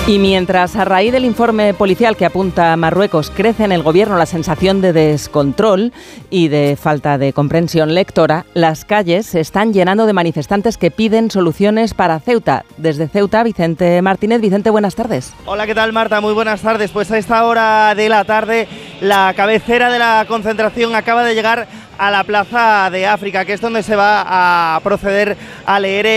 Y mientras a raíz del informe policial que apunta a Marruecos crece en el gobierno la sensación de descontrol y de falta de comprensión lectora, las calles se están llenando de manifestantes que piden soluciones para Ceuta. Desde Ceuta, Vicente Martínez. Vicente, buenas tardes. Hola, ¿qué tal, Marta? Muy buenas tardes. Pues a esta hora de la tarde, la cabecera de la concentración acaba de llegar a la Plaza de África, que es donde se va a proceder a leer